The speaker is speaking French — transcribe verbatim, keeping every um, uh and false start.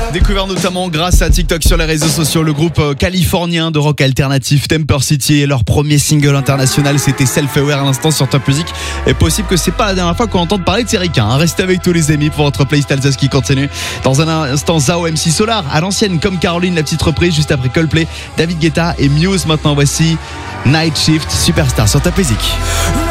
Découvert notamment grâce à TikTok sur les réseaux sociaux, le groupe californien de rock alternatif Temper City et leur premier single international, c'était Self-Aware à l'instant sur Top Music. Et possible que c'est pas la dernière fois qu'on entende parler de ces ricains. Hein. Restez avec tous les amis pour votre playlist Alsace qui continue. Dans un instant, Zao, M C Solar, à l'ancienne comme Caroline, la petite reprise juste après Coldplay, David Guetta et Muse. Maintenant, voici Night Shift Superstar sur Top Music.